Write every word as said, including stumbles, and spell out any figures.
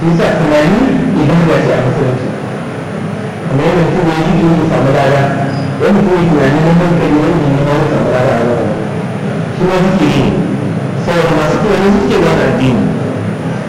shi sa tunani idan ba ce a musulunci amma yana mutum ya yi yi samu lada wani mutum ya tunani na hankali wani ne na wani samu lada a zama shi ma suke yi saboda masu tunani suke wani addini